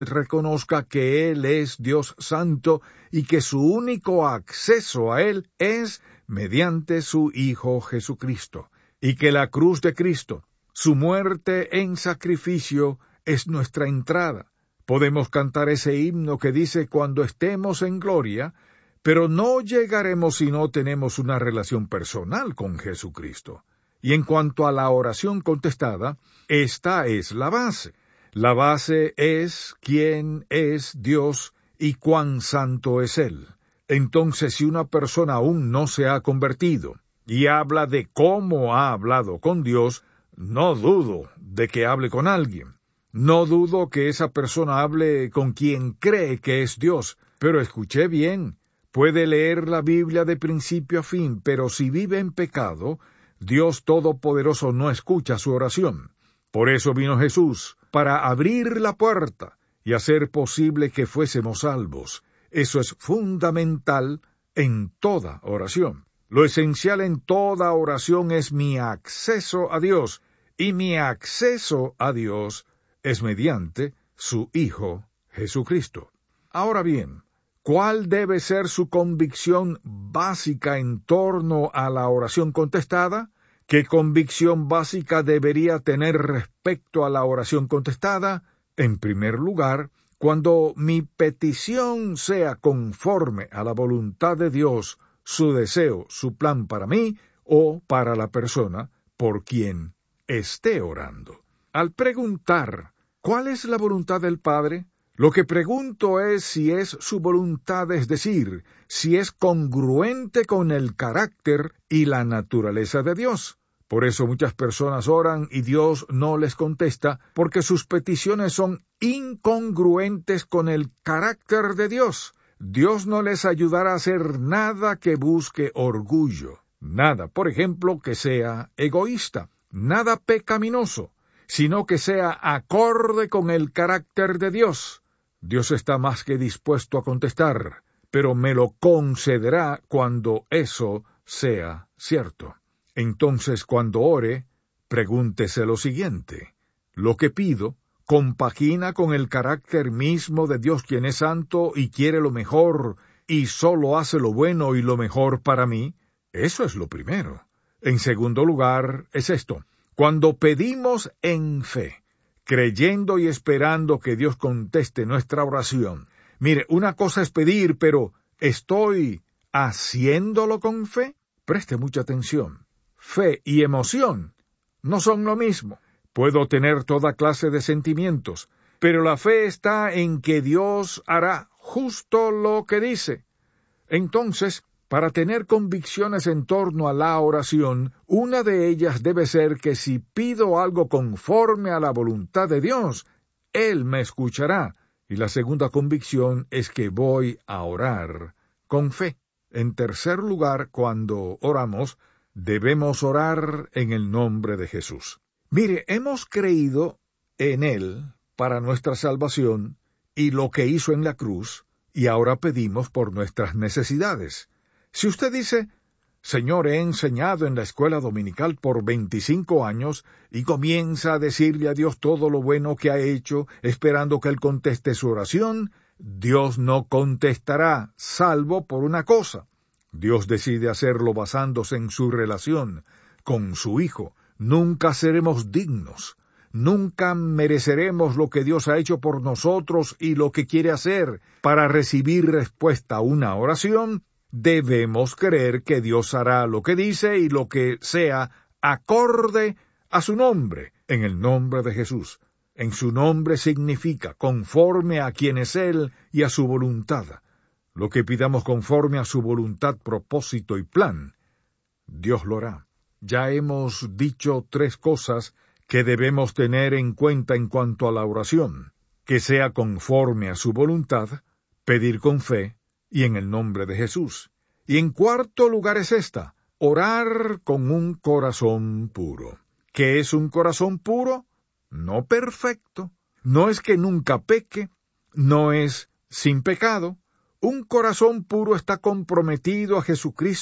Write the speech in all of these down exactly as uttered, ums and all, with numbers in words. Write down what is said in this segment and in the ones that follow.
reconozca que Él es Dios Santo y que su único acceso a Él es mediante su Hijo Jesucristo, y que la cruz de Cristo, su muerte en sacrificio, es nuestra entrada. Podemos cantar ese himno que dice cuando estemos en gloria, pero no llegaremos si no tenemos una relación personal con Jesucristo. Y en cuanto a la oración contestada, esta es la base. La base es quién es Dios y cuán santo es Él. Entonces, si una persona aún no se ha convertido y habla de cómo ha hablado con Dios, no dudo de que hable con alguien. No dudo que esa persona hable con quien cree que es Dios. Pero escuché bien, puede leer la Biblia de principio a fin, pero si vive en pecado, Dios Todopoderoso no escucha su oración. Por eso vino Jesús, para abrir la puerta y hacer posible que fuésemos salvos. Eso es fundamental en toda oración. Lo esencial en toda oración es mi acceso a Dios, y mi acceso a Dios es mediante su Hijo Jesucristo. Ahora bien, ¿cuál debe ser su convicción básica en torno a la oración contestada? ¿Qué convicción básica debería tener respecto a la oración contestada? En primer lugar, cuando mi petición sea conforme a la voluntad de Dios, su deseo, su plan para mí o para la persona por quien esté orando. Al preguntar, ¿cuál es la voluntad del Padre? Lo que pregunto es si es su voluntad, es decir, si es congruente con el carácter y la naturaleza de Dios. Por eso muchas personas oran y Dios no les contesta, porque sus peticiones son incongruentes con el carácter de Dios. Dios no les ayudará a hacer nada que busque orgullo, nada, por ejemplo, que sea egoísta, nada pecaminoso, sino que sea acorde con el carácter de Dios. Dios está más que dispuesto a contestar, pero me lo concederá cuando eso sea cierto. Entonces, cuando ore, pregúntese lo siguiente: ¿lo que pido compagina con el carácter mismo de Dios, quien es santo y quiere lo mejor y solo hace lo bueno y lo mejor para mí? Eso es lo primero. En segundo lugar, es esto: cuando pedimos en fe, creyendo y esperando que Dios conteste nuestra oración. Mire, una cosa es pedir, pero ¿estoy haciéndolo con fe? Preste mucha atención. Fe y emoción no son lo mismo. Puedo tener toda clase de sentimientos, pero la fe está en que Dios hará justo lo que dice. Entonces, para tener convicciones en torno a la oración, una de ellas debe ser que si pido algo conforme a la voluntad de Dios, Él me escuchará. Y la segunda convicción es que voy a orar con fe. En tercer lugar, cuando oramos, debemos orar en el nombre de Jesús. Mire, hemos creído en Él para nuestra salvación y lo que hizo en la cruz, y ahora pedimos por nuestras necesidades. Si usted dice, Señor, he enseñado en la escuela dominical por veinticinco años, y comienza a decirle a Dios todo lo bueno que ha hecho, esperando que Él conteste su oración, Dios no contestará, salvo por una cosa. Dios decide hacerlo basándose en su relación con su Hijo. Nunca seremos dignos, nunca mereceremos lo que Dios ha hecho por nosotros y lo que quiere hacer. Para recibir respuesta a una oración, debemos creer que Dios hará lo que dice y lo que sea acorde a su nombre, en el nombre de Jesús. En su nombre significa conforme a quien es Él y a su voluntad. Lo que pidamos conforme a su voluntad, propósito y plan, Dios lo hará. Ya hemos dicho tres cosas que debemos tener en cuenta en cuanto a la oración: que sea conforme a su voluntad, pedir con fe y en el nombre de Jesús. Y en cuarto lugar es esta: orar con un corazón puro. ¿Qué es un corazón puro? No perfecto, no es que nunca peque, no es sin pecado. Un corazón puro está comprometido a Jesucristo,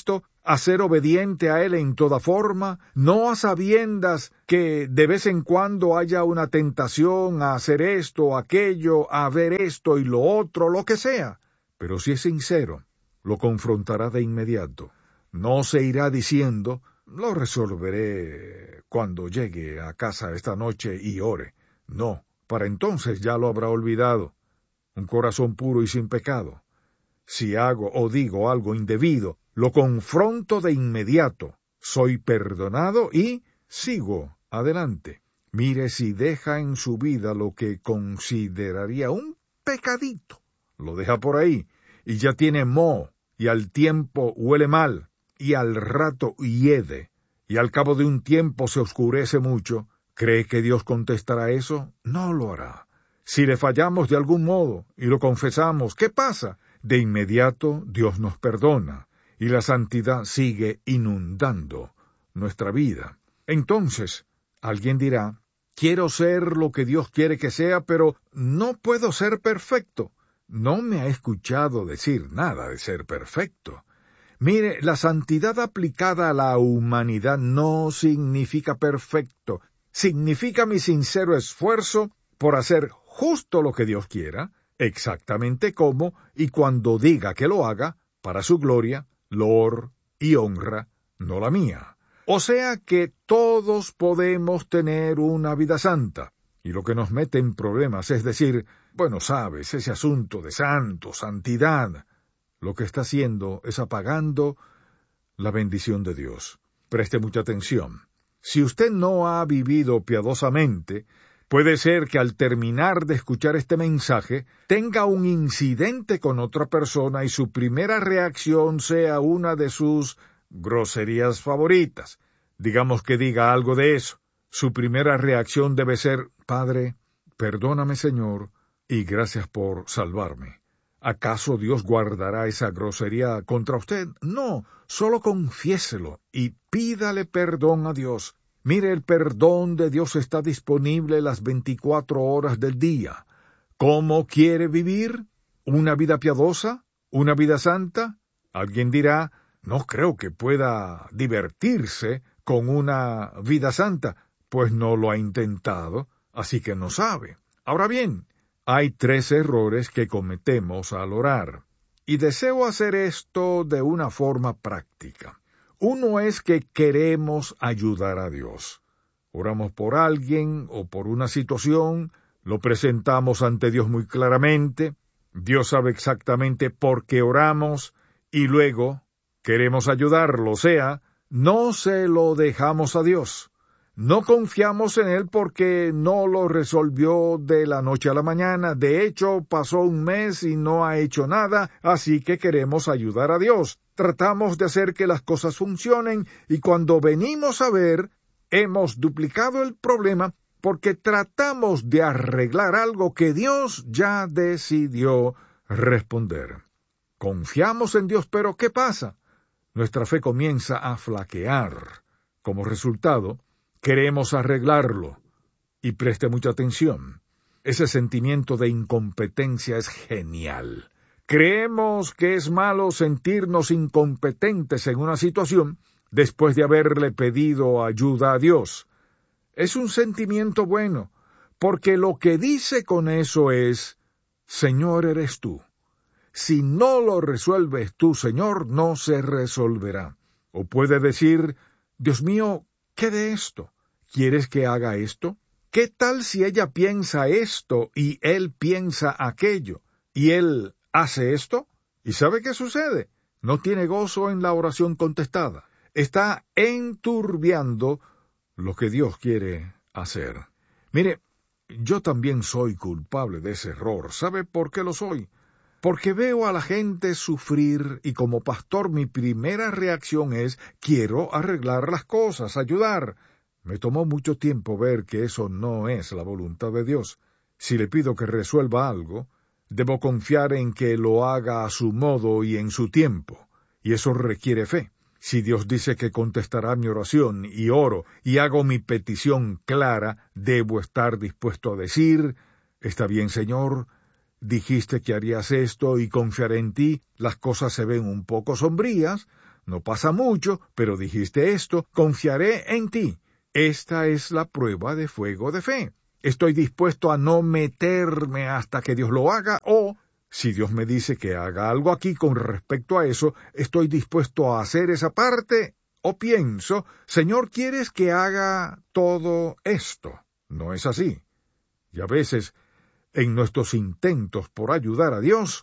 a ser obediente a Él en toda forma, no a sabiendas que de vez en cuando haya una tentación a hacer esto, aquello, a ver esto y lo otro, lo que sea. Pero si es sincero, lo confrontará de inmediato. No se irá diciendo, lo resolveré cuando llegue a casa esta noche y ore. No, para entonces ya lo habrá olvidado. Un corazón puro y sin pecado. Si hago o digo algo indebido, lo confronto de inmediato. Soy perdonado y sigo adelante. Mire si deja en su vida lo que consideraría un pecadito. Lo deja por ahí y ya tiene moho y al tiempo huele mal y al rato hiede y al cabo de un tiempo se oscurece mucho. ¿Cree que Dios contestará eso? No lo hará. Si le fallamos de algún modo y lo confesamos, ¿qué pasa? De inmediato Dios nos perdona y la santidad sigue inundando nuestra vida. Entonces, alguien dirá, quiero ser lo que Dios quiere que sea, pero no puedo ser perfecto. No me ha escuchado decir nada de ser perfecto. Mire, la santidad aplicada a la humanidad no significa perfecto. Significa mi sincero esfuerzo por hacer justo lo que Dios quiera, exactamente como y cuando diga que lo haga, para su gloria, loor y honra, no la mía. O sea que todos podemos tener una vida santa, y lo que nos mete en problemas es decir, bueno, sabes, ese asunto de santo, santidad, lo que está haciendo es apagando la bendición de Dios. Preste mucha atención. Si usted no ha vivido piadosamente, puede ser que al terminar de escuchar este mensaje tenga un incidente con otra persona y su primera reacción sea una de sus groserías favoritas. Digamos que diga algo de eso. Su primera reacción debe ser, Padre, perdóname Señor, y gracias por salvarme. ¿Acaso Dios guardará esa grosería contra usted? No, solo confiéselo y pídale perdón a Dios. Mire, el perdón de Dios está disponible las veinticuatro horas del día. ¿Cómo quiere vivir? ¿Una vida piadosa? ¿Una vida santa? Alguien dirá, no creo que pueda divertirse con una vida santa, pues no lo ha intentado, así que no sabe. Ahora bien, hay tres errores que cometemos al orar, y deseo hacer esto de una forma práctica. Uno es que queremos ayudar a Dios. Oramos por alguien o por una situación, lo presentamos ante Dios muy claramente, Dios sabe exactamente por qué oramos, y luego queremos ayudarlo, o sea, no se lo dejamos a Dios. No confiamos en Él porque no lo resolvió de la noche a la mañana. De hecho, pasó un mes y no ha hecho nada, así que queremos ayudar a Dios. Tratamos de hacer que las cosas funcionen y cuando venimos a ver, hemos duplicado el problema porque tratamos de arreglar algo que Dios ya decidió responder. Confiamos en Dios, pero ¿qué pasa? Nuestra fe comienza a flaquear. Como resultado, queremos arreglarlo. Y preste mucha atención. Ese sentimiento de incompetencia es genial. Creemos que es malo sentirnos incompetentes en una situación después de haberle pedido ayuda a Dios. Es un sentimiento bueno, porque lo que dice con eso es, Señor eres tú. Si no lo resuelves tú, Señor, no se resolverá. O puede decir, Dios mío, ¿qué de esto? ¿Quieres que haga esto? ¿Qué tal si ella piensa esto y él piensa aquello? ¿Y él hace esto? ¿Y sabe qué sucede? No tiene gozo en la oración contestada. Está enturbiando lo que Dios quiere hacer. Mire, yo también soy culpable de ese error. ¿Sabe por qué lo soy? Porque veo a la gente sufrir y como pastor mi primera reacción es, quiero arreglar las cosas, ayudar. Me tomó mucho tiempo ver que eso no es la voluntad de Dios. Si le pido que resuelva algo, debo confiar en que lo haga a su modo y en su tiempo, y eso requiere fe. Si Dios dice que contestará mi oración y oro y hago mi petición clara, debo estar dispuesto a decir, está bien, Señor, dijiste que harías esto y confiaré en ti, las cosas se ven un poco sombrías, no pasa mucho, pero dijiste esto, confiaré en ti. Esta es la prueba de fuego de fe. Estoy dispuesto a no meterme hasta que Dios lo haga, o si Dios me dice que haga algo aquí con respecto a eso, estoy dispuesto a hacer esa parte, o pienso, Señor, ¿quieres que haga todo esto? No es así. Y a veces, en nuestros intentos por ayudar a Dios,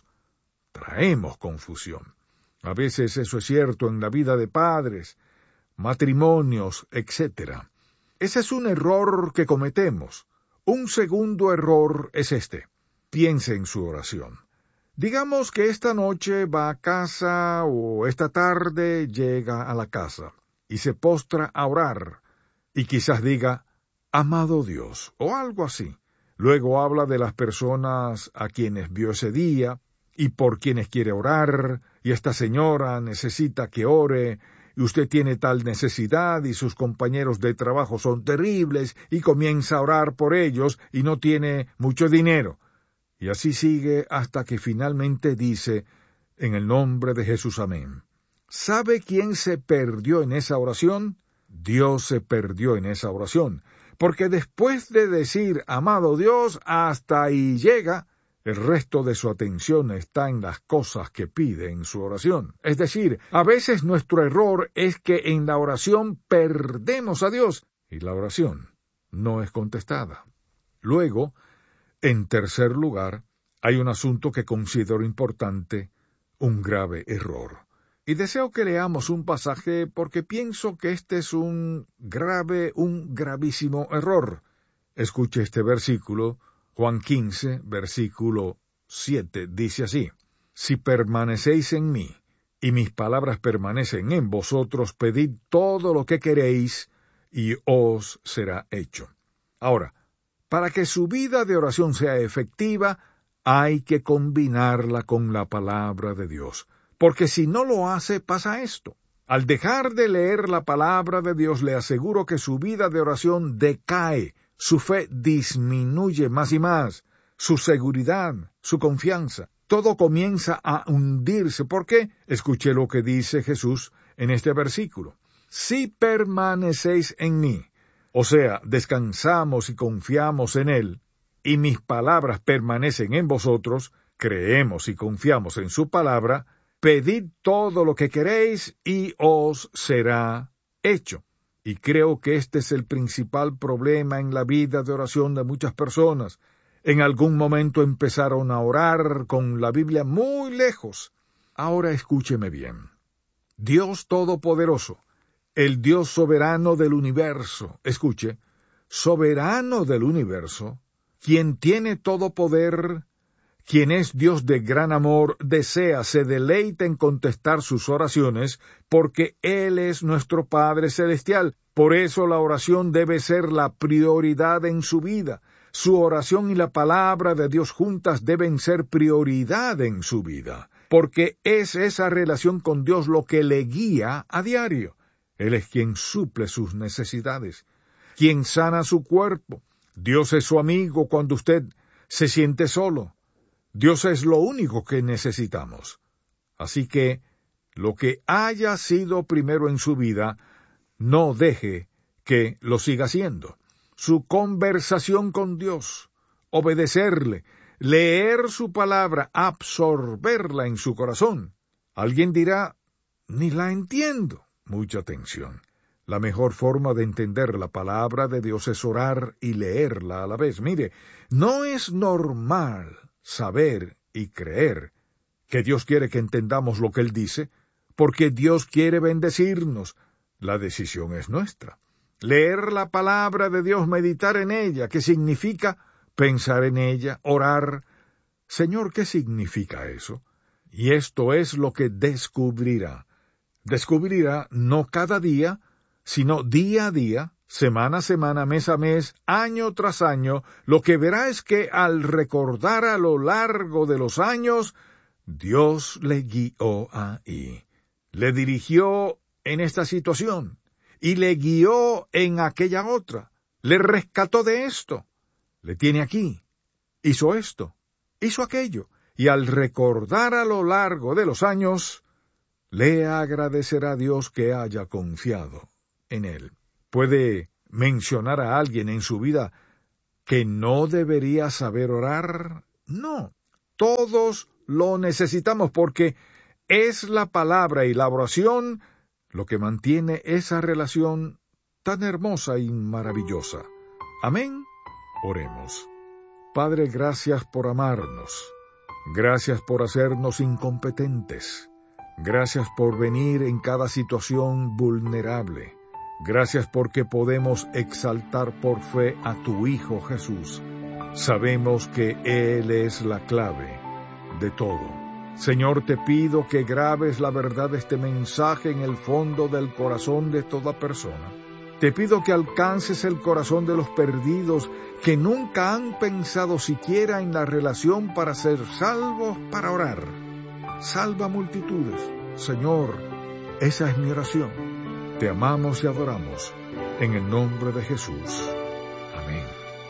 traemos confusión. A veces eso es cierto en la vida de padres, matrimonios, etcétera. Ese es un error que cometemos. Un segundo error es este. Piense en su oración. Digamos que esta noche va a casa o esta tarde llega a la casa y se postra a orar y quizás diga, amado Dios, o algo así. Luego habla de las personas a quienes vio ese día y por quienes quiere orar, y esta señora necesita que ore, y usted tiene tal necesidad y sus compañeros de trabajo son terribles, y comienza a orar por ellos y no tiene mucho dinero. Y así sigue hasta que finalmente dice, en el nombre de Jesús, amén. ¿Sabe quién se perdió en esa oración? Dios se perdió en esa oración, porque después de decir, amado Dios, hasta ahí llega, el resto de su atención está en las cosas que pide en su oración. Es decir, a veces nuestro error es que en la oración perdemos a Dios y la oración no es contestada. Luego, en tercer lugar, hay un asunto que considero importante, un grave error. Y deseo que leamos un pasaje porque pienso que este es un grave, un gravísimo error. Escuche este versículo, Juan quince, versículo siete, dice así, si permanecéis en mí, y mis palabras permanecen en vosotros, pedid todo lo que queréis, y os será hecho. Ahora, para que su vida de oración sea efectiva, hay que combinarla con la palabra de Dios. Porque si no lo hace, pasa esto. Al dejar de leer la palabra de Dios, le aseguro que su vida de oración decae, su fe disminuye más y más, su seguridad, su confianza. Todo comienza a hundirse. ¿Por qué? Escuché lo que dice Jesús en este versículo. Si permanecéis en mí, o sea, descansamos y confiamos en Él, y mis palabras permanecen en vosotros, creemos y confiamos en su palabra, pedid todo lo que queréis y os será hecho. Y creo que este es el principal problema en la vida de oración de muchas personas. En algún momento empezaron a orar con la Biblia muy lejos. Ahora escúcheme bien. Dios Todopoderoso, el Dios soberano del universo, escuche, soberano del universo, quien tiene todo poder, quien es Dios de gran amor, desea, se deleita en contestar sus oraciones, porque Él es nuestro Padre Celestial. Por eso la oración debe ser la prioridad en su vida. Su oración y la palabra de Dios juntas deben ser prioridad en su vida, porque es esa relación con Dios lo que le guía a diario. Él es quien suple sus necesidades, quien sana su cuerpo. Dios es su amigo cuando usted se siente solo. Dios es lo único que necesitamos. Así que, lo que haya sido primero en su vida, no deje que lo siga siendo. Su conversación con Dios, obedecerle, leer su palabra, absorberla en su corazón. Alguien dirá, ni la entiendo. Mucha atención. La mejor forma de entender la palabra de Dios es orar y leerla a la vez. Mire, no es normal saber y creer que Dios quiere que entendamos lo que Él dice, porque Dios quiere bendecirnos. La decisión es nuestra. Leer la palabra de Dios, meditar en ella, ¿qué significa? Pensar en ella, orar. Señor, ¿qué significa eso? Y esto es lo que descubrirá. Descubrirá no cada día, sino día a día, semana a semana, mes a mes, año tras año. Lo que verá es que al recordar a lo largo de los años, Dios le guió ahí, le dirigió en esta situación y le guió en aquella otra, le rescató de esto, le tiene aquí, hizo esto, hizo aquello, y al recordar a lo largo de los años, le agradecerá a Dios que haya confiado en Él. ¿Puede mencionar a alguien en su vida que no debería saber orar? No, todos lo necesitamos porque es la palabra y la oración lo que mantiene esa relación tan hermosa y maravillosa. Amén. Oremos. Padre, gracias por amarnos. Gracias por hacernos incompetentes. Gracias por venir en cada situación vulnerable. Gracias porque podemos exaltar por fe a tu Hijo Jesús. Sabemos que Él es la clave de todo. Señor, te pido que grabes la verdad de este mensaje en el fondo del corazón de toda persona. Te pido que alcances el corazón de los perdidos que nunca han pensado siquiera en la relación para ser salvos para orar. Salva multitudes. Señor, esa es mi oración. Te amamos y adoramos. En el nombre de Jesús. Amén.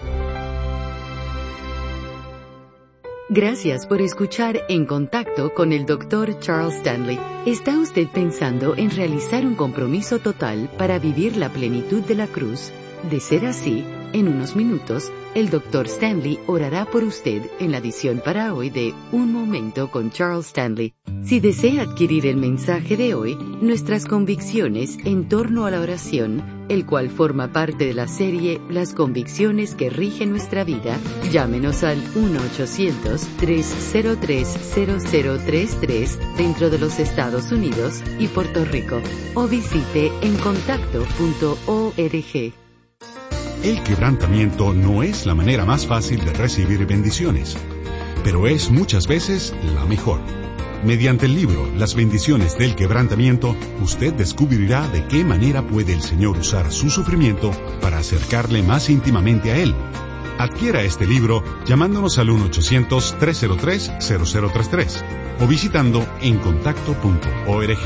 Gracias por escuchar En Contacto con el doctor Charles Stanley. ¿Está usted pensando en realizar un compromiso total para vivir la plenitud de la cruz? De ser así, en unos minutos, el doctor Stanley orará por usted en la edición para hoy de Un Momento con Charles Stanley. Si desea adquirir el mensaje de hoy, nuestras convicciones en torno a la oración, el cual forma parte de la serie Las convicciones que rigen nuestra vida, llámenos al uno ochocientos, tres cero tres, cero cero tres tres dentro de los Estados Unidos y Puerto Rico, o visite en contacto punto org. El quebrantamiento no es la manera más fácil de recibir bendiciones, pero es muchas veces la mejor. Mediante el libro Las bendiciones del quebrantamiento, usted descubrirá de qué manera puede el Señor usar su sufrimiento para acercarle más íntimamente a Él. Adquiera este libro llamándonos al uno ochocientos, tres cero tres, cero cero tres tres o visitando en contacto punto org.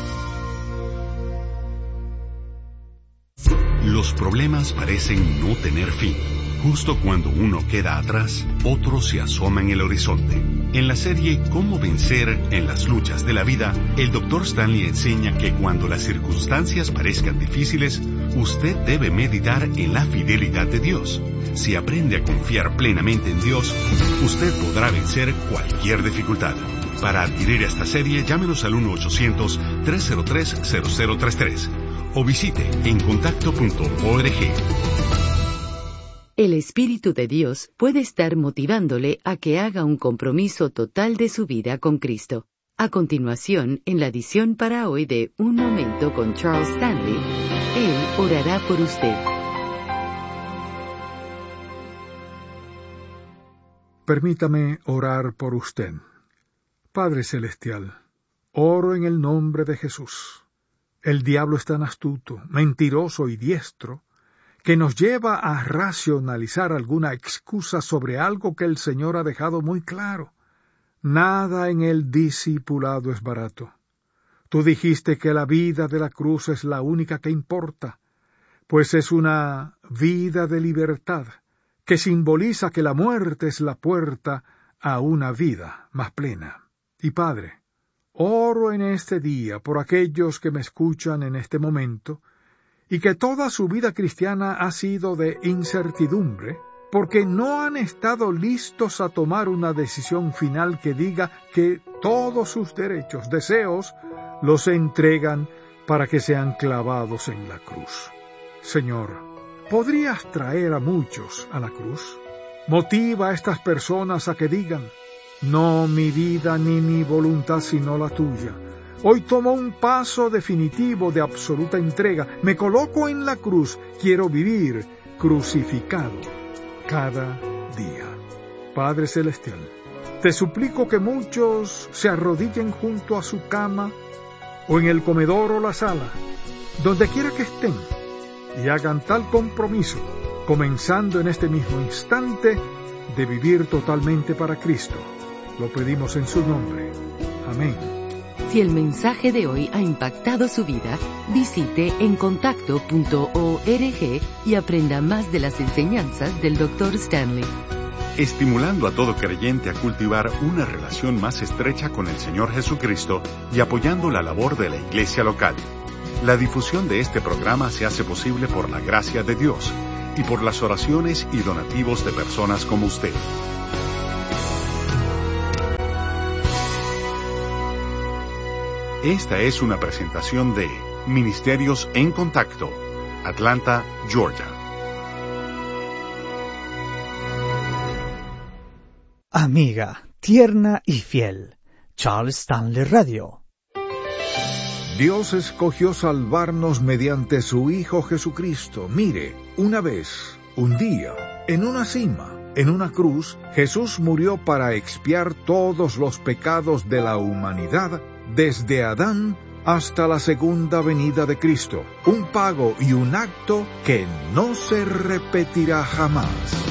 Los problemas parecen no tener fin. Justo cuando uno queda atrás, otro se asoma en el horizonte. En la serie Cómo vencer en las luchas de la vida, el doctor Stanley enseña que cuando las circunstancias parezcan difíciles, usted debe meditar en la fidelidad de Dios. Si aprende a confiar plenamente en Dios, usted podrá vencer cualquier dificultad. Para adquirir esta serie, llámenos al uno ochocientos, tres cero tres, cero cero tres tres o visite en contacto punto org. El Espíritu de Dios puede estar motivándole a que haga un compromiso total de su vida con Cristo. A continuación, en la edición para hoy de Un Momento con Charles Stanley, Él orará por usted. Permítame orar por usted. Padre Celestial, oro en el nombre de Jesús. El diablo es tan astuto, mentiroso y diestro, que nos lleva a racionalizar alguna excusa sobre algo que el Señor ha dejado muy claro. Nada en el discipulado es barato. Tú dijiste que la vida de la cruz es la única que importa, pues es una vida de libertad, que simboliza que la muerte es la puerta a una vida más plena. Y Padre, oro en este día por aquellos que me escuchan en este momento, y que toda su vida cristiana ha sido de incertidumbre, porque no han estado listos a tomar una decisión final que diga que todos sus derechos, deseos, los entregan para que sean clavados en la cruz. Señor, ¿podrías traer a muchos a la cruz? Motiva a estas personas a que digan, no mi vida ni mi voluntad sino la tuya. Hoy tomo un paso definitivo de absoluta entrega. Me coloco en la cruz. Quiero vivir crucificado cada día. Padre Celestial, te suplico que muchos se arrodillen junto a su cama o en el comedor o la sala, donde quiera que estén, y hagan tal compromiso, comenzando en este mismo instante, de vivir totalmente para Cristo. Lo pedimos en su nombre. Amén. Si el mensaje de hoy ha impactado su vida, visite en contacto punto org y aprenda más de las enseñanzas del doctor Stanley. estimulando a todo creyente a cultivar una relación más estrecha con el Señor Jesucristo y apoyando la labor de la iglesia local. La difusión de este programa se hace posible por la gracia de Dios y por las oraciones y donativos de personas como usted. Esta es una presentación de Ministerios en Contacto, Atlanta, Georgia. Amiga, tierna y fiel, Charles Stanley Radio. Dios escogió salvarnos mediante su Hijo Jesucristo. Mire, una vez, un día, en una cima, en una cruz, Jesús murió para expiar todos los pecados de la humanidad, desde Adán hasta la segunda venida de Cristo. Un pago y un acto que no se repetirá jamás.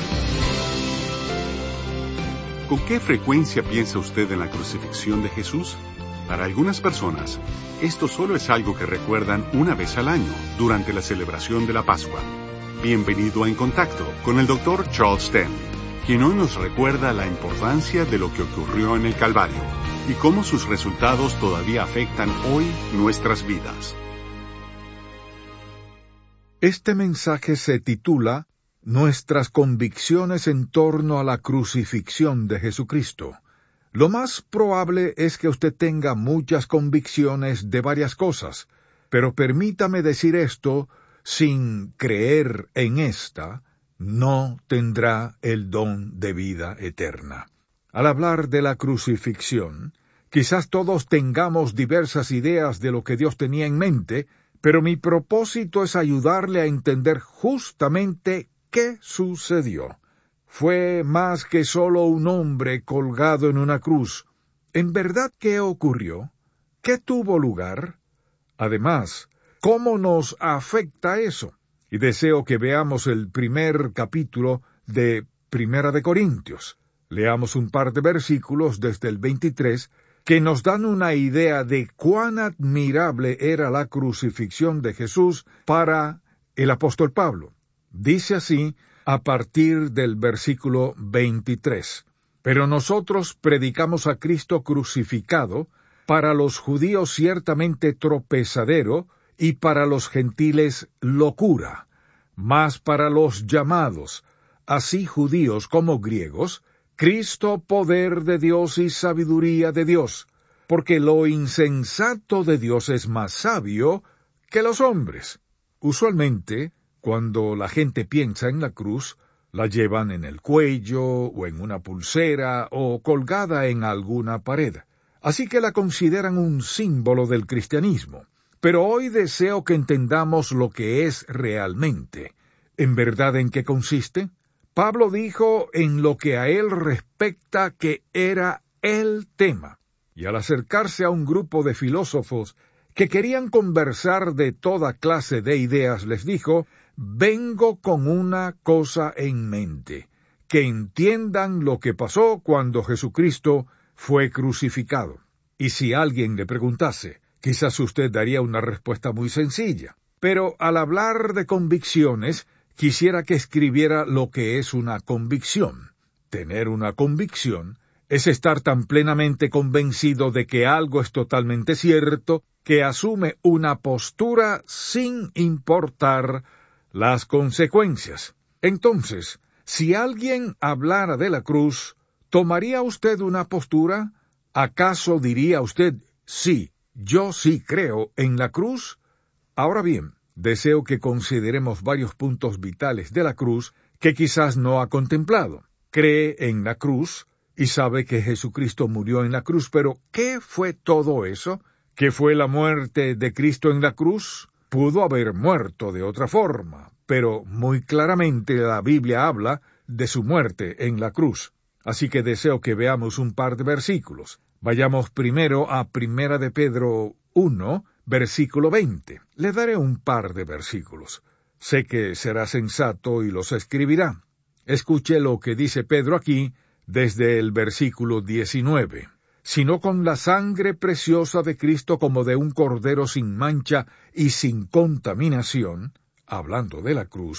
¿Con qué frecuencia piensa usted en la crucifixión de Jesús? Para algunas personas, esto solo es algo que recuerdan una vez al año, durante la celebración de la Pascua. Bienvenido a En Contacto con el doctor Charles Stanley, quien hoy nos recuerda la importancia de lo que ocurrió en el Calvario y cómo sus resultados todavía afectan hoy nuestras vidas. Este mensaje se titula Nuestras convicciones en torno a la crucifixión de Jesucristo. Lo más probable es que usted tenga muchas convicciones de varias cosas, pero permítame decir esto, sin creer en esta, no tendrá el don de vida eterna. Al hablar de la crucifixión, quizás todos tengamos diversas ideas de lo que Dios tenía en mente, pero mi propósito es ayudarle a entender justamente qué sucedió. Fue más que solo un hombre colgado en una cruz. ¿En verdad qué ocurrió? ¿Qué tuvo lugar? Además, ¿cómo nos afecta eso? Y deseo que veamos el primer capítulo de Primera de Corintios. Leamos un par de versículos desde el veintitrés que nos dan una idea de cuán admirable era la crucifixión de Jesús para el apóstol Pablo. Dice así a partir del versículo veintitrés. Pero nosotros predicamos a Cristo crucificado, para los judíos ciertamente tropezadero, y para los gentiles locura, mas para los llamados, así judíos como griegos, Cristo poder de Dios y sabiduría de Dios, porque lo insensato de Dios es más sabio que los hombres. Usualmente, cuando la gente piensa en la cruz, la llevan en el cuello, o en una pulsera, o colgada en alguna pared. Así que la consideran un símbolo del cristianismo. Pero hoy deseo que entendamos lo que es realmente. ¿En verdad en qué consiste? Pablo dijo en lo que a él respecta que era el tema. Y al acercarse a un grupo de filósofos que querían conversar de toda clase de ideas, les dijo: vengo con una cosa en mente, que entiendan lo que pasó cuando Jesucristo fue crucificado. Y si alguien le preguntase, quizás usted daría una respuesta muy sencilla. Pero al hablar de convicciones, quisiera que escribiera lo que es una convicción. Tener una convicción es estar tan plenamente convencido de que algo es totalmente cierto, que asume una postura sin importar las consecuencias. Entonces, si alguien hablara de la cruz, ¿tomaría usted una postura? ¿Acaso diría usted, sí, yo sí creo en la cruz? Ahora bien, deseo que consideremos varios puntos vitales de la cruz que quizás no ha contemplado. Cree en la cruz y sabe que Jesucristo murió en la cruz, pero ¿qué fue todo eso? ¿Qué fue la muerte de Cristo en la cruz? Pudo haber muerto de otra forma, pero muy claramente la Biblia habla de su muerte en la cruz. Así que deseo que veamos un par de versículos. Vayamos primero a Primera de Pedro uno, versículo veinte. Le daré un par de versículos. Sé que será sensato y los escribirá. Escuche lo que dice Pedro aquí desde el versículo diecinueve. Sino con la sangre preciosa de Cristo como de un cordero sin mancha y sin contaminación, hablando de la cruz,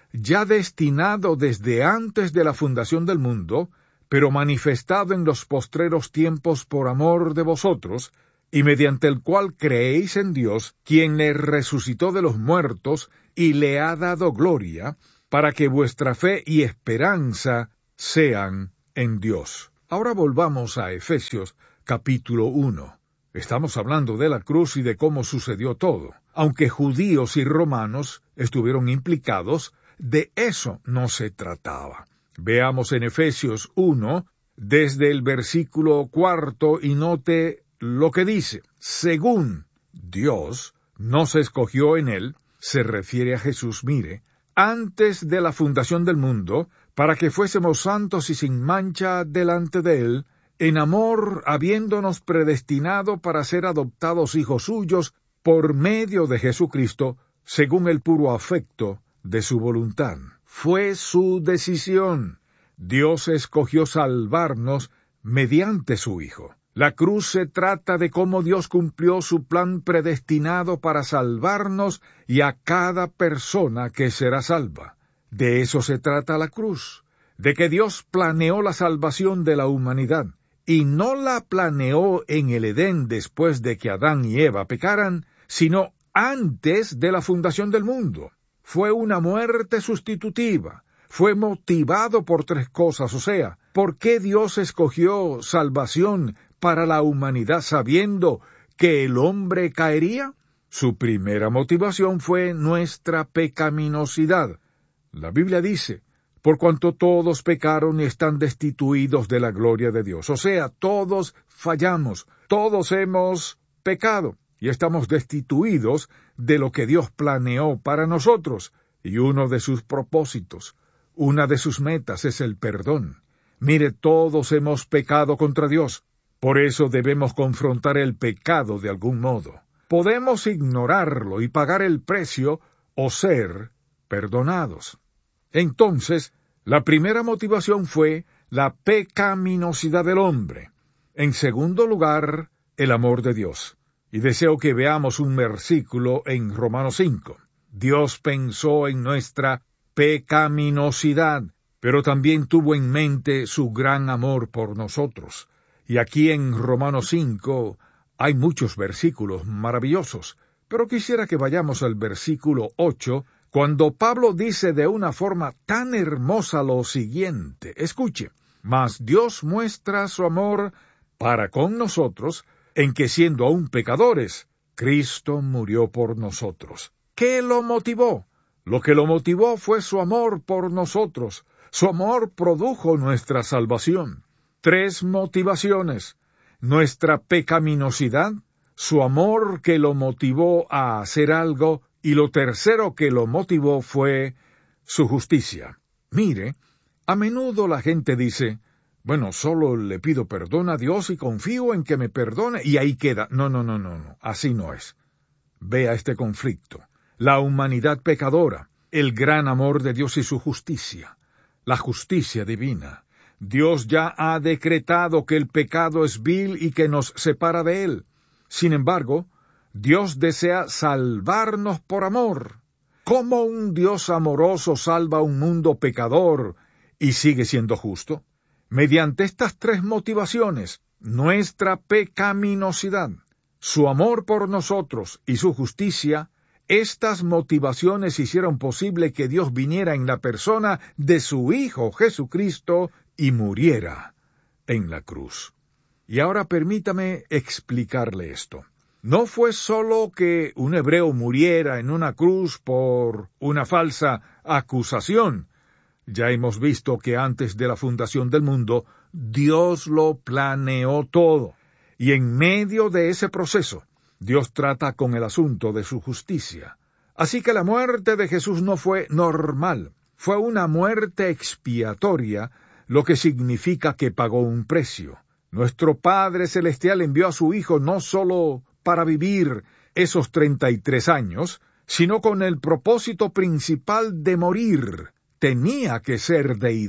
ya destinado desde antes de la fundación del mundo, pero manifestado en los postreros tiempos por amor de vosotros, y mediante el cual creéis en Dios, quien le resucitó de los muertos y le ha dado gloria, para que vuestra fe y esperanza sean en Dios. Ahora volvamos a Efesios capítulo uno. Estamos hablando de la cruz y de cómo sucedió todo. Aunque judíos y romanos estuvieron implicados, de eso no se trataba. Veamos en Efesios uno, desde el versículo cuarto, y note lo que dice. Según Dios nos escogió en él, se refiere a Jesús, mire, antes de la fundación del mundo, para que fuésemos santos y sin mancha delante de él, en amor habiéndonos predestinado para ser adoptados hijos suyos por medio de Jesucristo, según el puro afecto de su voluntad. Fue su decisión. Dios escogió salvarnos mediante su Hijo. La cruz se trata de cómo Dios cumplió su plan predestinado para salvarnos y a cada persona que será salva. De eso se trata la cruz, de que Dios planeó la salvación de la humanidad, y no la planeó en el Edén después de que Adán y Eva pecaran, sino antes de la fundación del mundo. Fue una muerte sustitutiva. Fue motivado por tres cosas, o sea, ¿por qué Dios escogió salvación para la humanidad sabiendo que el hombre caería? Su primera motivación fue nuestra pecaminosidad. La Biblia dice, por cuanto todos pecaron y están destituidos de la gloria de Dios. O sea, todos fallamos, todos hemos pecado y estamos destituidos de lo que Dios planeó para nosotros. Y uno de sus propósitos, una de sus metas es el perdón. Mire, todos hemos pecado contra Dios. Por eso debemos confrontar el pecado de algún modo. Podemos ignorarlo y pagar el precio o ser perdonados. Entonces, la primera motivación fue la pecaminosidad del hombre. En segundo lugar, el amor de Dios. Y deseo que veamos un versículo en Romanos cinco. Dios pensó en nuestra pecaminosidad, pero también tuvo en mente su gran amor por nosotros. Y aquí en Romanos cinco hay muchos versículos maravillosos, pero quisiera que vayamos al versículo ocho, cuando Pablo dice de una forma tan hermosa lo siguiente. Escuche, mas Dios muestra su amor para con nosotros, en que siendo aún pecadores, Cristo murió por nosotros. ¿Qué lo motivó? Lo que lo motivó fue su amor por nosotros. Su amor produjo nuestra salvación. Tres motivaciones: nuestra pecaminosidad, su amor que lo motivó a hacer algo, y lo tercero que lo motivó fue su justicia. Mire, a menudo la gente dice, bueno, solo le pido perdón a Dios y confío en que me perdone, y ahí queda. No, no, no, no, no, así no es. Vea este conflicto. La humanidad pecadora, el gran amor de Dios y su justicia, la justicia divina. Dios ya ha decretado que el pecado es vil y que nos separa de él. Sin embargo, Dios desea salvarnos por amor. ¿Cómo un Dios amoroso salva a un mundo pecador y sigue siendo justo? Mediante estas tres motivaciones: nuestra pecaminosidad, su amor por nosotros y su justicia. Estas motivaciones hicieron posible que Dios viniera en la persona de su Hijo Jesucristo y muriera en la cruz. Y ahora permítame explicarle esto. No fue solo que un hebreo muriera en una cruz por una falsa acusación. Ya hemos visto que antes de la fundación del mundo, Dios lo planeó todo. Y en medio de ese proceso, Dios trata con el asunto de su justicia. Así que la muerte de Jesús no fue normal, fue una muerte expiatoria, lo que significa que pagó un precio. Nuestro Padre Celestial envió a su Hijo no solo para vivir esos treinta y tres años, sino con el propósito principal de morir. Tenía que ser deidad.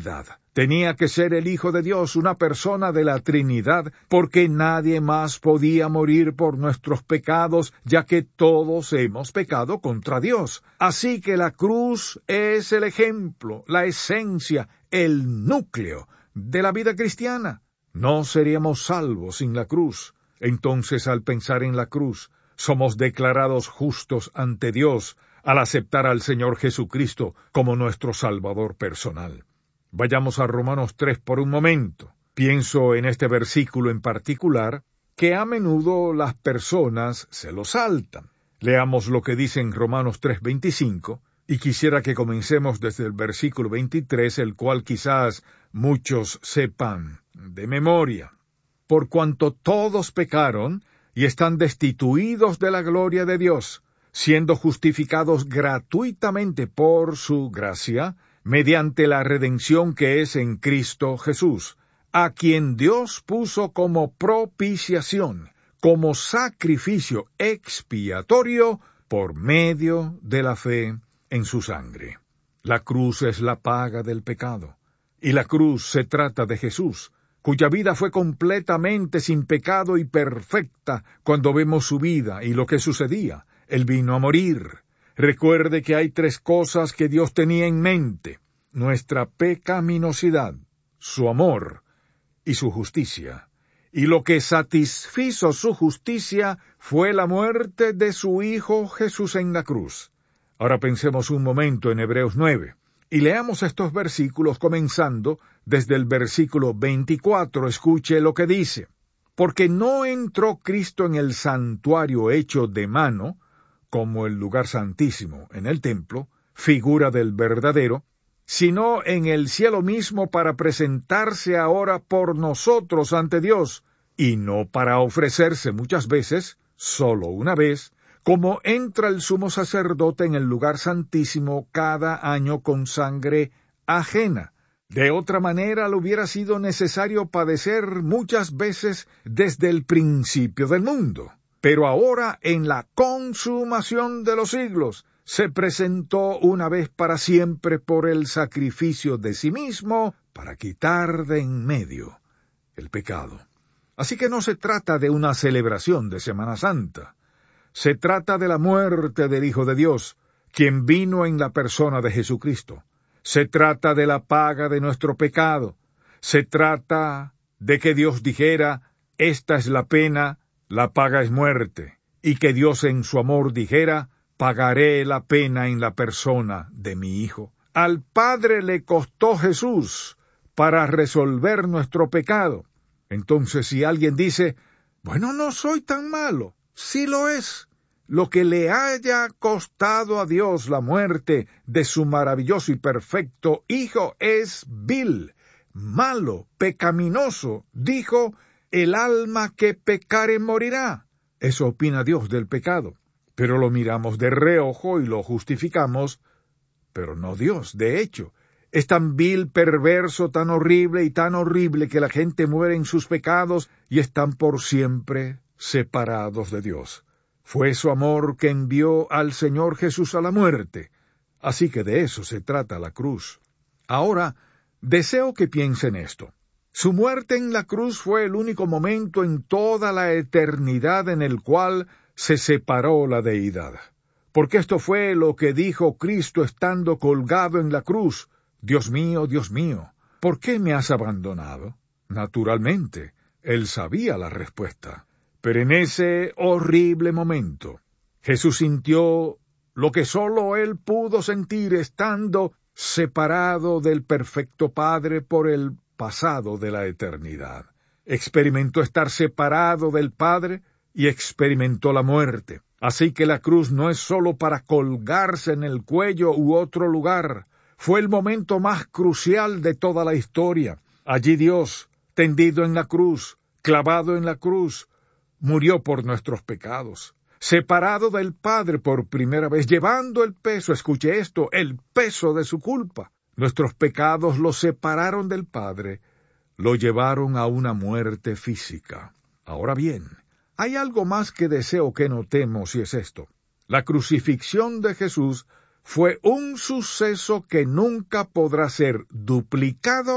Tenía que ser el Hijo de Dios, una persona de la Trinidad, porque nadie más podía morir por nuestros pecados, ya que todos hemos pecado contra Dios. Así que la cruz es el ejemplo, la esencia, el núcleo de la vida cristiana. No seríamos salvos sin la cruz. Entonces, al pensar en la cruz, somos declarados justos ante Dios al aceptar al Señor Jesucristo como nuestro Salvador personal. Vayamos a Romanos tres por un momento. Pienso en este versículo en particular, que a menudo las personas se lo saltan. Leamos lo que dice en Romanos tres veinticinco, y quisiera que comencemos desde el versículo veintitrés, el cual quizás muchos sepan de memoria. Por cuanto todos pecaron y están destituidos de la gloria de Dios, siendo justificados gratuitamente por su gracia, mediante la redención que es en Cristo Jesús, a quien Dios puso como propiciación, como sacrificio expiatorio por medio de la fe en su sangre. La cruz es la paga del pecado, y la cruz se trata de Jesús, cuya vida fue completamente sin pecado y perfecta cuando vemos su vida y lo que sucedía. Él vino a morir. Recuerde que hay tres cosas que Dios tenía en mente: nuestra pecaminosidad, su amor y su justicia. Y lo que satisfizo su justicia fue la muerte de su Hijo Jesús en la cruz. Ahora pensemos un momento en Hebreos nueve, y leamos estos versículos comenzando desde el versículo veinticuatro. Escuche lo que dice: porque no entró Cristo en el santuario hecho de mano, como el lugar santísimo en el templo, figura del verdadero, sino en el cielo mismo para presentarse ahora por nosotros ante Dios, y no para ofrecerse muchas veces, solo una vez, como entra el sumo sacerdote en el lugar santísimo cada año con sangre ajena. De otra manera le hubiera sido necesario padecer muchas veces desde el principio del mundo. Pero ahora, en la consumación de los siglos, se presentó una vez para siempre por el sacrificio de sí mismo para quitar de en medio el pecado. Así que no se trata de una celebración de Semana Santa. Se trata de la muerte del Hijo de Dios, quien vino en la persona de Jesucristo. Se trata de la paga de nuestro pecado. Se trata de que Dios dijera: esta es la pena, la paga es muerte, y que Dios en su amor dijera: pagaré la pena en la persona de mi Hijo. Al Padre le costó Jesús para resolver nuestro pecado. Entonces, si alguien dice: bueno, no soy tan malo, sí lo es. Lo que le haya costado a Dios la muerte de su maravilloso y perfecto Hijo es vil, malo, pecaminoso. Dijo: el alma que pecare morirá. Eso opina Dios del pecado. Pero lo miramos de reojo y lo justificamos, pero no Dios. De hecho, es tan vil, perverso, tan horrible y tan horrible que la gente muere en sus pecados y están por siempre separados de Dios. Fue su amor que envió al Señor Jesús a la muerte. Así que de eso se trata la cruz. Ahora, deseo que piensen esto. Su muerte en la cruz fue el único momento en toda la eternidad en el cual se separó la deidad. Porque esto fue lo que dijo Cristo estando colgado en la cruz: Dios mío, Dios mío, ¿por qué me has abandonado? Naturalmente, él sabía la respuesta. Pero en ese horrible momento, Jesús sintió lo que sólo él pudo sentir estando separado del perfecto Padre por el pasado de la eternidad. Experimentó estar separado del Padre y experimentó la muerte. Así que la cruz no es sólo para colgarse en el cuello u otro lugar. Fue el momento más crucial de toda la historia. Allí Dios, tendido en la cruz, clavado en la cruz, murió por nuestros pecados, separado del Padre por primera vez, llevando el peso, escuche esto, el peso de su culpa. Nuestros pecados lo separaron del Padre, lo llevaron a una muerte física. Ahora bien, hay algo más que deseo que notemos, y es esto: la crucifixión de Jesús fue un suceso que nunca podrá ser duplicado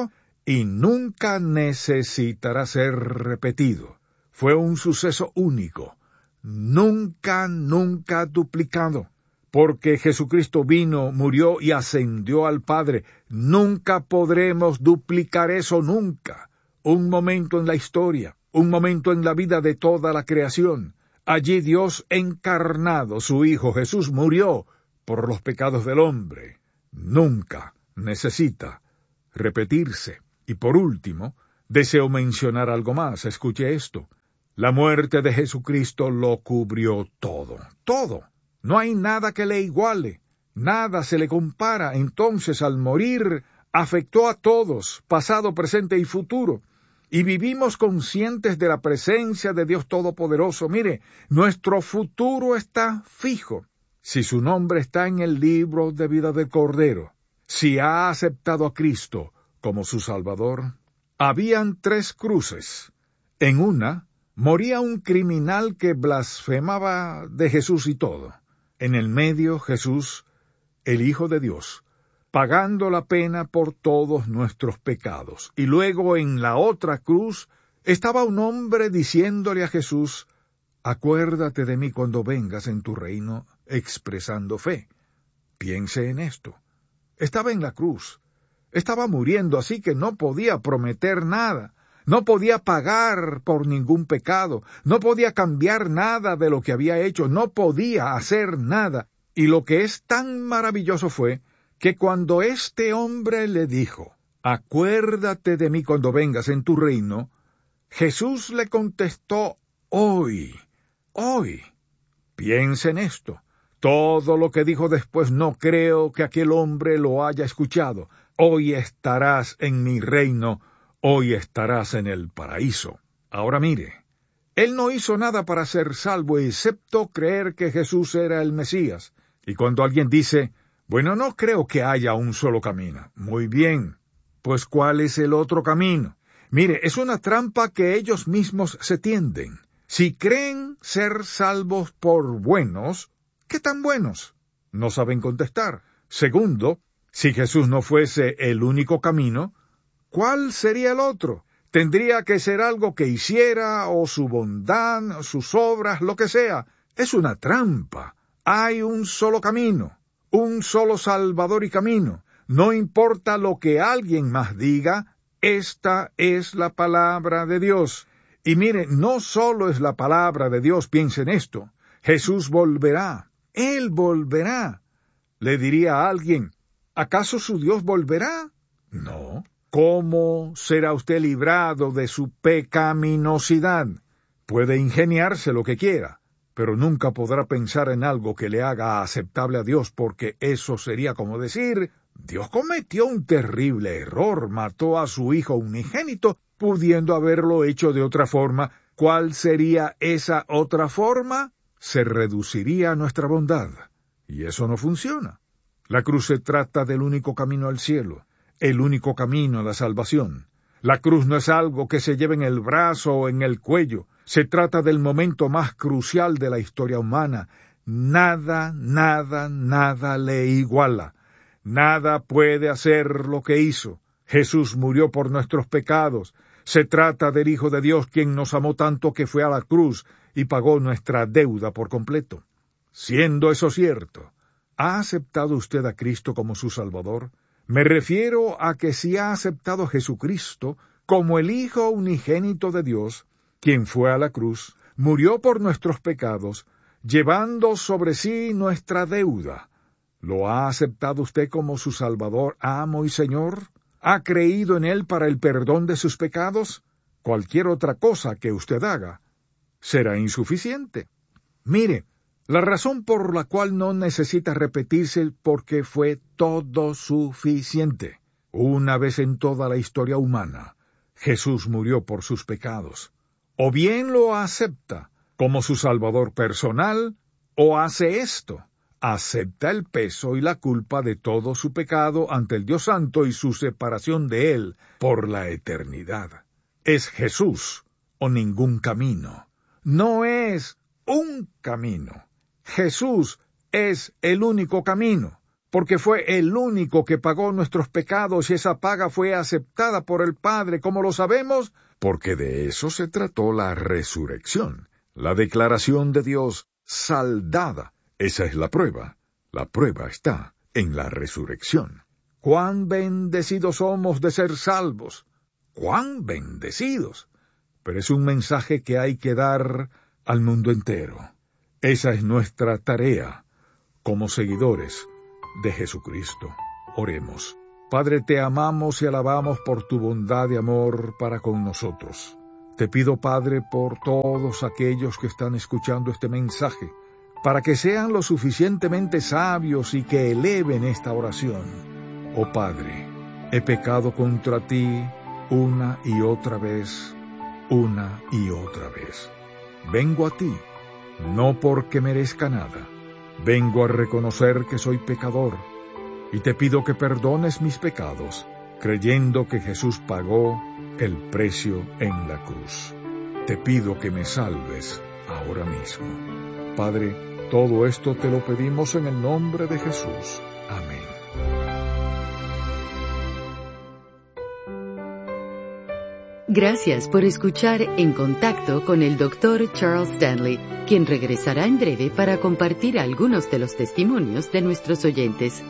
y nunca necesitará ser repetido. Fue un suceso único, nunca, nunca duplicado. Porque Jesucristo vino, murió y ascendió al Padre. Nunca podremos duplicar eso, nunca. Un momento en la historia, un momento en la vida de toda la creación. Allí Dios encarnado, su Hijo Jesús, murió por los pecados del hombre. Nunca necesita repetirse. Y por último, deseo mencionar algo más. Escuche esto. La muerte de Jesucristo lo cubrió todo, todo. No hay nada que le iguale, nada se le compara. Entonces, al morir, afectó a todos, pasado, presente y futuro. Y vivimos conscientes de la presencia de Dios Todopoderoso. Mire, nuestro futuro está fijo. Si su nombre está en el libro de vida del Cordero, si ha aceptado a Cristo como su Salvador. Habían tres cruces. En una, moría un criminal que blasfemaba de Jesús y todo. En el medio, Jesús, el Hijo de Dios, pagando la pena por todos nuestros pecados. Y luego en la otra cruz estaba un hombre diciéndole a Jesús, acuérdate de mí cuando vengas en tu reino, expresando fe. Piense en esto. Estaba en la cruz. Estaba muriendo, así que no podía prometer nada. No podía pagar por ningún pecado, no podía cambiar nada de lo que había hecho, no podía hacer nada. Y lo que es tan maravilloso fue que cuando este hombre le dijo, acuérdate de mí cuando vengas en tu reino, Jesús le contestó, hoy, hoy. Piensa en esto. Todo lo que dijo después no creo que aquel hombre lo haya escuchado. Hoy estarás en mi reino, hoy estarás en el paraíso. Ahora mire, él no hizo nada para ser salvo excepto creer que Jesús era el Mesías. Y cuando alguien dice, bueno, no creo que haya un solo camino. Muy bien, pues ¿cuál es el otro camino? Mire, es una trampa que ellos mismos se tienden. Si creen ser salvos por buenos, ¿qué tan buenos? No saben contestar. Segundo, si Jesús no fuese el único camino, ¿cuál sería el otro? Tendría que ser algo que hiciera, o su bondad, sus obras, lo que sea. Es una trampa. Hay un solo camino, un solo Salvador y camino. No importa lo que alguien más diga, esta es la palabra de Dios. Y mire, no solo es la palabra de Dios, piensen esto. Jesús volverá. Él volverá. Le diría a alguien, ¿acaso su Dios volverá? No. ¿Cómo será usted librado de su pecaminosidad? Puede ingeniarse lo que quiera, pero nunca podrá pensar en algo que le haga aceptable a Dios, porque eso sería como decir, Dios cometió un terrible error, mató a su hijo unigénito, pudiendo haberlo hecho de otra forma. ¿Cuál sería esa otra forma? Se reduciría nuestra bondad, y eso no funciona. La cruz se trata del único camino al cielo, el único camino a la salvación. La cruz no es algo que se lleve en el brazo o en el cuello. Se trata del momento más crucial de la historia humana. Nada, nada, nada le iguala. Nada puede hacer lo que hizo. Jesús murió por nuestros pecados. Se trata del Hijo de Dios, quien nos amó tanto que fue a la cruz y pagó nuestra deuda por completo. Siendo eso cierto, ¿ha aceptado usted a Cristo como su Salvador? Me refiero a que si ha aceptado a Jesucristo como el Hijo unigénito de Dios, quien fue a la cruz, murió por nuestros pecados, llevando sobre sí nuestra deuda. ¿Lo ha aceptado usted como su Salvador, amo y Señor? ¿Ha creído en Él para el perdón de sus pecados? Cualquier otra cosa que usted haga será insuficiente. Mire, la razón por la cual no necesita repetirse porque fue todo suficiente. Una vez en toda la historia humana, Jesús murió por sus pecados. O bien lo acepta como su Salvador personal, o hace esto. Acepta el peso y la culpa de todo su pecado ante el Dios Santo y su separación de Él por la eternidad. Es Jesús o ningún camino. No es un camino. Jesús es el único camino. porque fue el único que pagó nuestros pecados y esa paga fue aceptada por el Padre. ¿Cómo lo sabemos? Porque de eso se trató la resurrección, la declaración de Dios saldada. Esa es la prueba. La prueba está en la resurrección. ¡Cuán bendecidos somos de ser salvos! ¡Cuán bendecidos! Pero es un mensaje que hay que dar al mundo entero. Esa es nuestra tarea como seguidores de Jesucristo. Oremos. Padre, te amamos y alabamos por tu bondad y amor para con nosotros. Te pido, Padre, por todos aquellos que están escuchando este mensaje, para que sean lo suficientemente sabios y que eleven esta oración. Oh Padre, he pecado contra ti una y otra vez, una y otra vez. Vengo a ti, no porque merezca nada. Vengo a reconocer que soy pecador, y te pido que perdones mis pecados, creyendo que Jesús pagó el precio en la cruz. Te pido que me salves ahora mismo. Padre, todo esto te lo pedimos en el nombre de Jesús. Amén. Gracias por escuchar En Contacto con el doctor Charles Stanley, quien regresará en breve para compartir algunos de los testimonios de nuestros oyentes.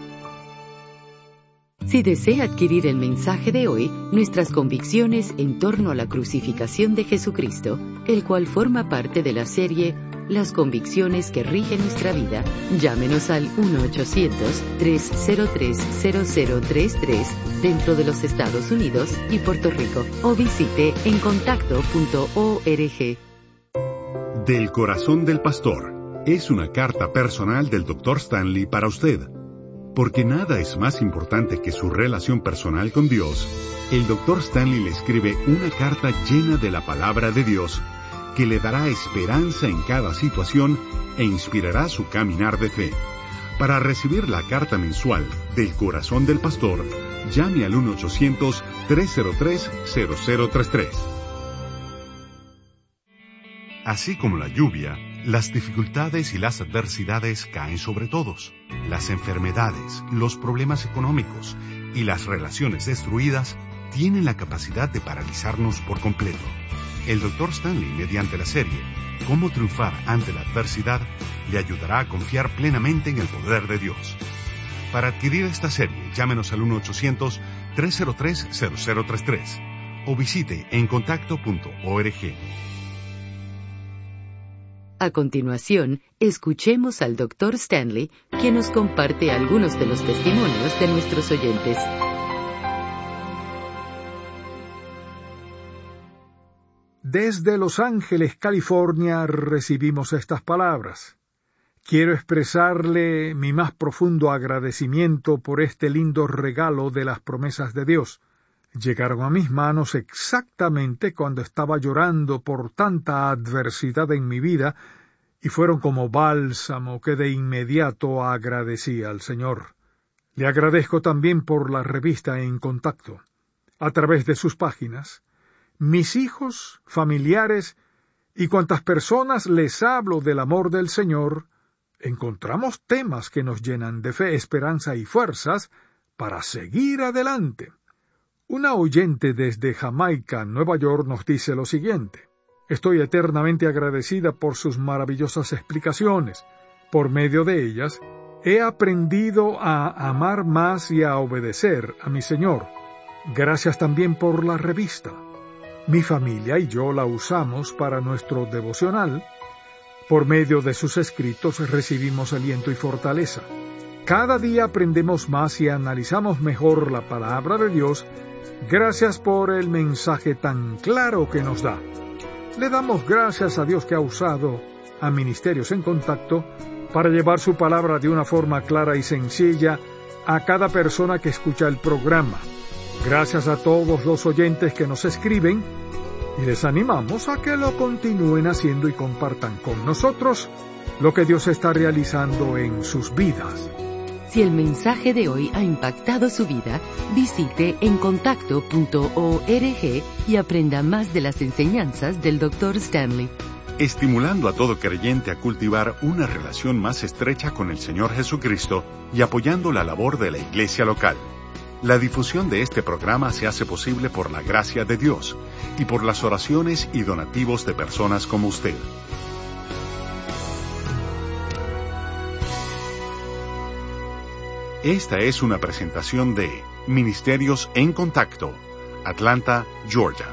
Si desea adquirir el mensaje de hoy, nuestras convicciones en torno a la crucificación de Jesucristo, el cual forma parte de la serie Las convicciones que rigen nuestra vida, llámenos al uno ochocientos, tres cero tres, cero cero tres tres dentro de los Estados Unidos y Puerto Rico o visite en contacto punto org. Del corazón del pastor es una carta personal del doctor Stanley para usted. Porque nada es más importante que su relación personal con Dios, el doctor Stanley le escribe una carta llena de la palabra de Dios que le dará esperanza en cada situación e inspirará su caminar de fe. Para recibir la carta mensual del corazón del pastor, llame al uno ochocientos, tres cero tres, cero cero tres tres. Así como la lluvia, las dificultades y las adversidades caen sobre todos. Las enfermedades, los problemas económicos y las relaciones destruidas tienen la capacidad de paralizarnos por completo. El doctor Stanley, mediante la serie Cómo triunfar ante la adversidad, le ayudará a confiar plenamente en el poder de Dios. Para adquirir esta serie, llámenos al uno ochocientos, tres cero tres, cero cero tres tres o visite en contacto punto org. A continuación, escuchemos al doctor Stanley, quien nos comparte algunos de los testimonios de nuestros oyentes. Desde Los Ángeles, California, recibimos estas palabras. Quiero expresarle mi más profundo agradecimiento por este lindo regalo de las promesas de Dios. Llegaron a mis manos exactamente cuando estaba llorando por tanta adversidad en mi vida y fueron como bálsamo que de inmediato agradecí al Señor. Le agradezco también por la revista En Contacto. A través de sus páginas, mis hijos, familiares y cuantas personas les hablo del amor del Señor, encontramos temas que nos llenan de fe, esperanza y fuerzas para seguir adelante. Una oyente desde Jamaica, Nueva York, nos dice lo siguiente. Estoy eternamente agradecida por sus maravillosas explicaciones. Por medio de ellas, he aprendido a amar más y a obedecer a mi Señor. Gracias también por la revista. Mi familia y yo la usamos para nuestro devocional. Por medio de sus escritos recibimos aliento y fortaleza. Cada día aprendemos más y analizamos mejor la palabra de Dios. Gracias por el mensaje tan claro que nos da. Le damos gracias a Dios que ha usado a Ministerios en Contacto para llevar su palabra de una forma clara y sencilla a cada persona que escucha el programa. Gracias a todos los oyentes que nos escriben y les animamos a que lo continúen haciendo y compartan con nosotros lo que Dios está realizando en sus vidas. Si el mensaje de hoy ha impactado su vida, visite en contacto punto org y aprenda más de las enseñanzas del doctor Stanley. estimulando a todo creyente a cultivar una relación más estrecha con el Señor Jesucristo y apoyando la labor de la iglesia local. La difusión de este programa se hace posible por la gracia de Dios y por las oraciones y donativos de personas como usted. Esta es una presentación de Ministerios en Contacto, Atlanta, Georgia.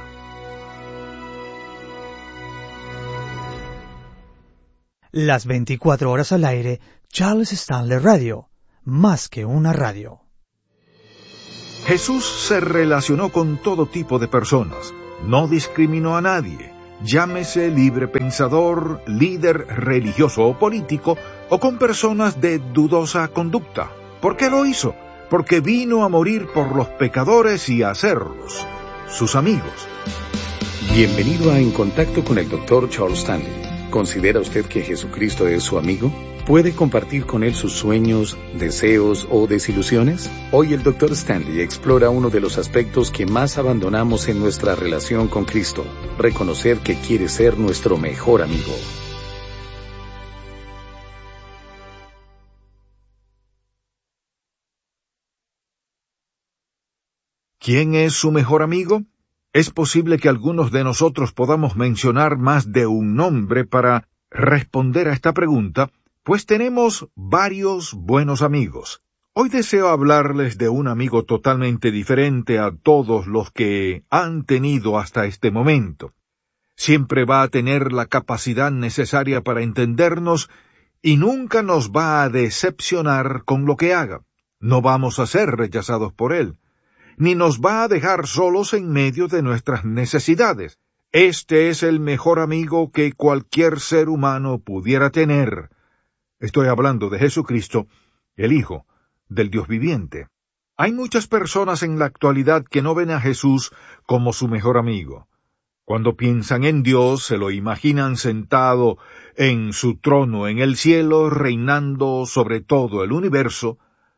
Las veinticuatro horas al aire, Charles Stanley Radio, más que una radio. Jesús se relacionó con todo tipo de personas, no discriminó a nadie, llámese libre pensador, líder religioso o político, o con personas de dudosa conducta. ¿Por qué lo hizo? Porque vino a morir por los pecadores y a hacerlos sus amigos. Bienvenido a En Contacto con el doctor Charles Stanley. ¿Considera usted que Jesucristo es su amigo? ¿Puede compartir con él sus sueños, deseos o desilusiones? Hoy el doctor Stanley explora uno de los aspectos que más abandonamos en nuestra relación con Cristo: reconocer que quiere ser nuestro mejor amigo. ¿Quién es su mejor amigo? Es posible que algunos de nosotros podamos mencionar más de un nombre para responder a esta pregunta, pues tenemos varios buenos amigos. Hoy deseo hablarles de un amigo totalmente diferente a todos los que han tenido hasta este momento. Siempre va a tener la capacidad necesaria para entendernos y nunca nos va a decepcionar con lo que haga. No vamos a ser rechazados por él, ni nos va a dejar solos en medio de nuestras necesidades. Este es el mejor amigo que cualquier ser humano pudiera tener. Estoy hablando de Jesucristo, el Hijo del Dios viviente. Hay muchas personas en la actualidad que no ven a Jesús como su mejor amigo. Cuando piensan en Dios, se lo imaginan sentado en su trono en el cielo, reinando sobre todo el universo.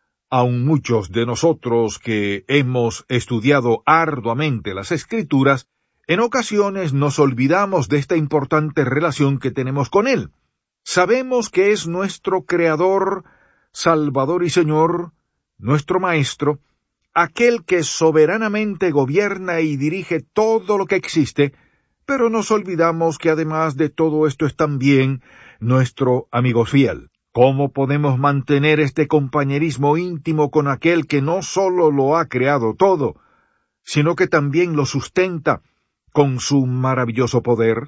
Aun muchos de nosotros que hemos estudiado arduamente las Escrituras, en ocasiones nos olvidamos de esta importante relación que tenemos con Él. Sabemos que es nuestro Creador, Salvador y Señor, nuestro Maestro, aquel que soberanamente gobierna y dirige todo lo que existe, pero nos olvidamos que además de todo esto es también nuestro amigo fiel. ¿Cómo podemos mantener este compañerismo íntimo con aquel que no solo lo ha creado todo, sino que también lo sustenta con su maravilloso poder?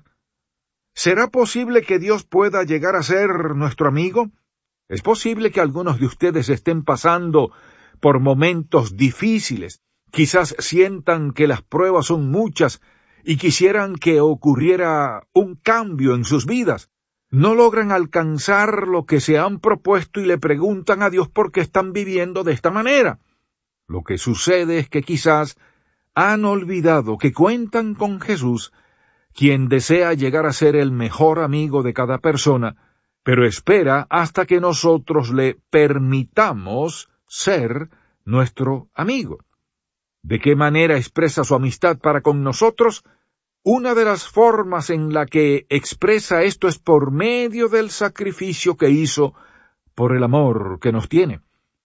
¿Será posible que Dios pueda llegar a ser nuestro amigo? Es posible que algunos de ustedes estén pasando por momentos difíciles, quizás sientan que las pruebas son muchas y quisieran que ocurriera un cambio en sus vidas. No logran alcanzar lo que se han propuesto y le preguntan a Dios por qué están viviendo de esta manera. Lo que sucede es que quizás han olvidado que cuentan con Jesús, quien desea llegar a ser el mejor amigo de cada persona, pero espera hasta que nosotros le permitamos ser nuestro amigo. ¿De qué manera expresa su amistad para con nosotros? Una de las formas en la que expresa esto es por medio del sacrificio que hizo por el amor que nos tiene.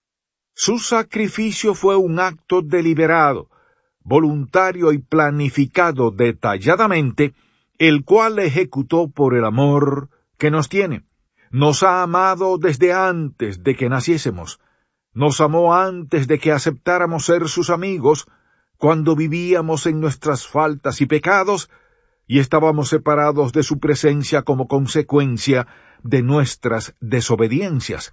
Su sacrificio fue un acto deliberado, voluntario y planificado detalladamente, el cual ejecutó por el amor que nos tiene. Nos ha amado desde antes de que naciésemos. Nos amó antes de que aceptáramos ser sus amigos, cuando vivíamos en nuestras faltas y pecados, y estábamos separados de su presencia como consecuencia de nuestras desobediencias.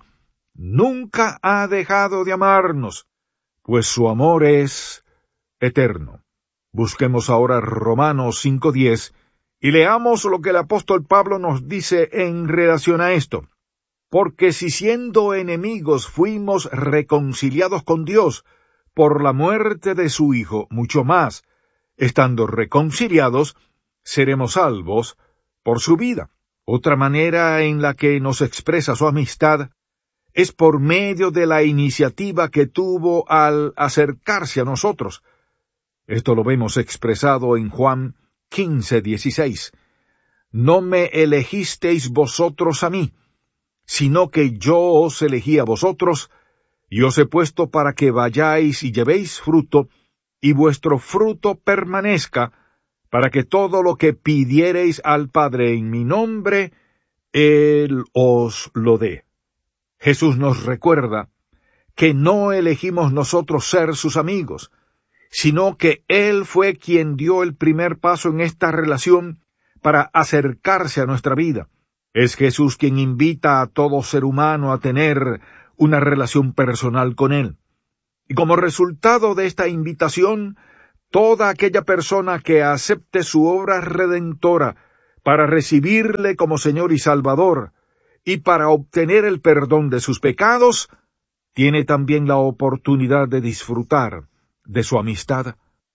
Nunca ha dejado de amarnos, pues su amor es eterno. Busquemos ahora Romanos cinco diez, y leamos lo que el apóstol Pablo nos dice en relación a esto. Porque si siendo enemigos fuimos reconciliados con Dios, por la muerte de su Hijo, mucho más, estando reconciliados, seremos salvos por su vida. Otra manera en la que nos expresa su amistad es por medio de la iniciativa que tuvo al acercarse a nosotros. Esto lo vemos expresado en Juan quince dieciséis. no me elegisteis vosotros a mí, sino que yo os elegí a vosotros, y os he puesto para que vayáis y llevéis fruto, y vuestro fruto permanezca, para que todo lo que pidiereis al Padre en mi nombre, Él os lo dé. Jesús nos recuerda que no elegimos nosotros ser sus amigos, sino que Él fue quien dio el primer paso en esta relación para acercarse a nuestra vida. Es Jesús quien invita a todo ser humano a tener una relación personal con Él. Y como resultado de esta invitación, toda aquella persona que acepte su obra redentora para recibirle como Señor y Salvador, y para obtener el perdón de sus pecados, tiene también la oportunidad de disfrutar de su amistad.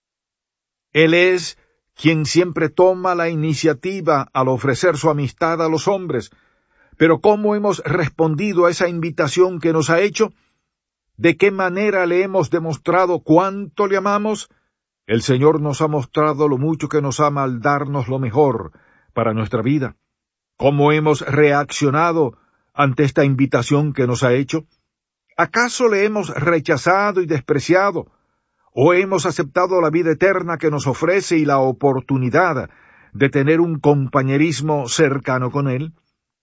Él es quien siempre toma la iniciativa al ofrecer su amistad a los hombres. Pero ¿cómo hemos respondido a esa invitación que nos ha hecho? ¿De qué manera le hemos demostrado cuánto le amamos? El Señor nos ha mostrado lo mucho que nos ama al darnos lo mejor para nuestra vida. ¿Cómo hemos reaccionado ante esta invitación que nos ha hecho? ¿Acaso le hemos rechazado y despreciado? ¿O hemos aceptado la vida eterna que nos ofrece y la oportunidad de tener un compañerismo cercano con Él?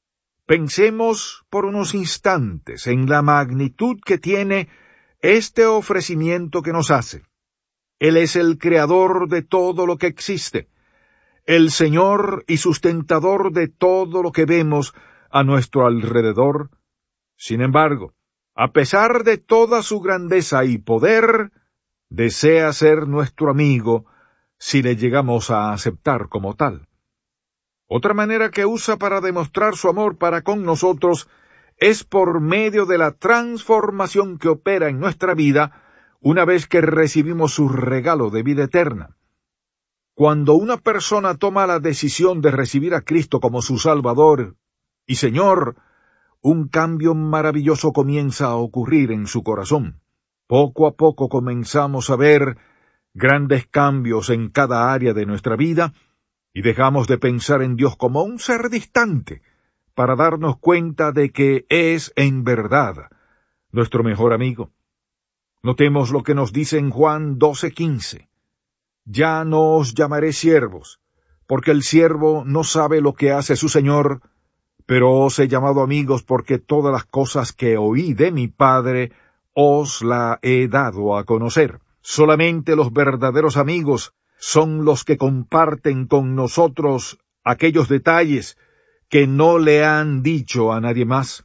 Pensemos por unos instantes en la magnitud que tiene este ofrecimiento que nos hace. Él es el creador de todo lo que existe, el Señor y sustentador de todo lo que vemos a nuestro alrededor. Sin embargo, a pesar de toda su grandeza y poder, desea ser nuestro amigo si le llegamos a aceptar como tal. Otra manera que usa para demostrar su amor para con nosotros es por medio de la transformación que opera en nuestra vida una vez que recibimos su regalo de vida eterna. Cuando una persona toma la decisión de recibir a Cristo como su Salvador y Señor, un cambio maravilloso comienza a ocurrir en su corazón. Poco a poco comenzamos a ver grandes cambios en cada área de nuestra vida y dejamos de pensar en Dios como un ser distante para darnos cuenta de que es en verdad nuestro mejor amigo. Notemos lo que nos dice en Juan doce quince. Ya no os llamaré siervos, porque el siervo no sabe lo que hace su Señor, pero os he llamado amigos porque todas las cosas que oí de mi Padre os la he dado a conocer. Solamente los verdaderos amigos son los que comparten con nosotros aquellos detalles que no le han dicho a nadie más.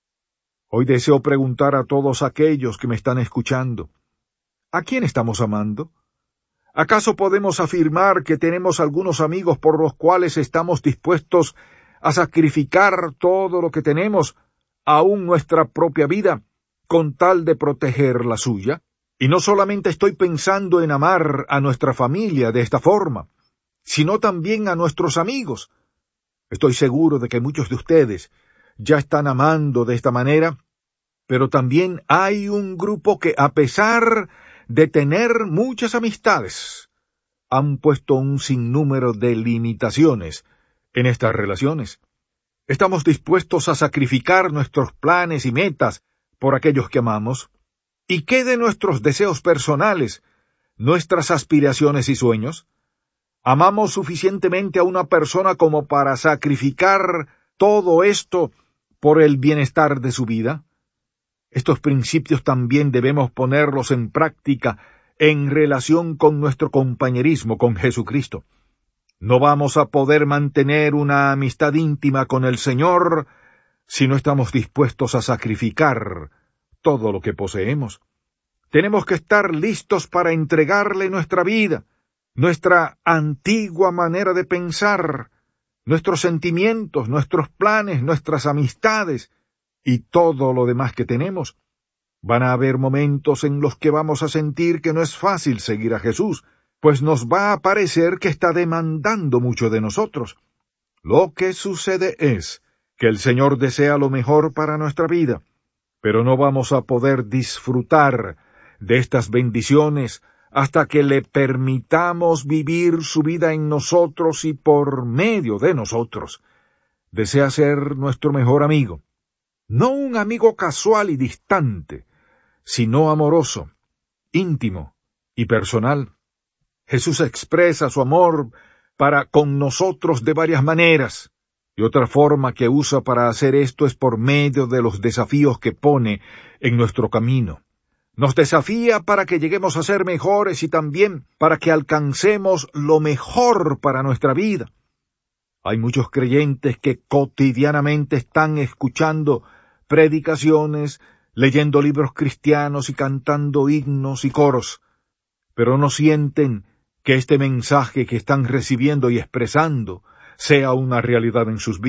Hoy deseo preguntar a todos aquellos que me están escuchando, ¿a quién estamos amando? ¿Acaso podemos afirmar que tenemos algunos amigos por los cuales estamos dispuestos a sacrificar todo lo que tenemos, aun nuestra propia vida, con tal de proteger la suya? Y no solamente estoy pensando en amar a nuestra familia de esta forma, sino también a nuestros amigos. Estoy seguro de que muchos de ustedes ya están amando de esta manera, pero también hay un grupo que, a pesar de tener muchas amistades, han puesto un sinnúmero de limitaciones en estas relaciones. ¿Estamos dispuestos a sacrificar nuestros planes y metas por aquellos que amamos? ¿Y qué de nuestros deseos personales, nuestras aspiraciones y sueños? ¿Amamos suficientemente a una persona como para sacrificar todo esto por el bienestar de su vida? Estos principios también debemos ponerlos en práctica en relación con nuestro compañerismo con Jesucristo. No vamos a poder mantener una amistad íntima con el Señor si no estamos dispuestos a sacrificar todo lo que poseemos. Tenemos que estar listos para entregarle nuestra vida, nuestra antigua manera de pensar, nuestros sentimientos, nuestros planes, nuestras amistades y todo lo demás que tenemos. Van a haber momentos en los que vamos a sentir que no es fácil seguir a Jesús, pues nos va a parecer que está demandando mucho de nosotros. Lo que sucede es que el Señor desea lo mejor para nuestra vida, pero no vamos a poder disfrutar de estas bendiciones hasta que le permitamos vivir su vida en nosotros y por medio de nosotros. Desea ser nuestro mejor amigo, no un amigo casual y distante, sino amoroso, íntimo y personal. Jesús expresa su amor para con nosotros de varias maneras, y otra forma que usa para hacer esto es por medio de los desafíos que pone en nuestro camino. Nos desafía para que lleguemos a ser mejores y también para que alcancemos lo mejor para nuestra vida. Hay muchos creyentes que cotidianamente están escuchando predicaciones, leyendo libros cristianos y cantando himnos y coros, pero no sienten que este mensaje que están recibiendo y expresando sea una realidad en sus vidas.